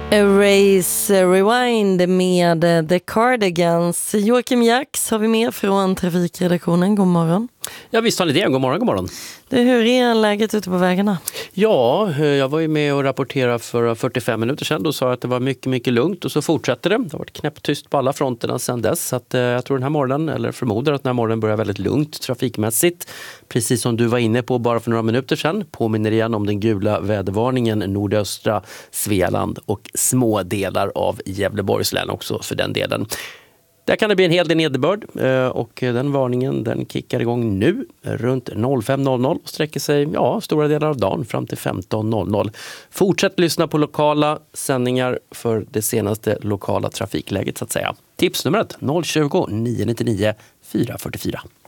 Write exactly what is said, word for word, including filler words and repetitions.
Erase Rewind med The Cardigans. Joakim Jax har vi med från trafikredaktionen. God morgon. Ja, visst har ni det. God morgon, god morgon. Det, hur är läget ute på vägarna? Ja, jag var ju med och rapporterade för fyrtiofem minuter sedan och sa att det var mycket, mycket lugnt och så fortsätter det. Det har varit knäpptyst på alla fronterna sedan dess. Så att, eh, jag tror den här morgonen, eller förmodar att den här morgonen börjar väldigt lugnt trafikmässigt. Precis som du var inne på bara för några minuter sedan. Påminner igen om den gula vädervarningen nordöstra Svealand och små delar av Gävleborgs län också för den delen. Där kan det bli en hel del nederbörd och den varningen den kickar igång nu runt fem och sträcker sig ja, stora delar av dagen fram till femton. Fortsätt lyssna på lokala sändningar för det senaste lokala trafikläget så att säga. Tipsnumret noll tjugo, nio nio nio, fyra fyra fyra.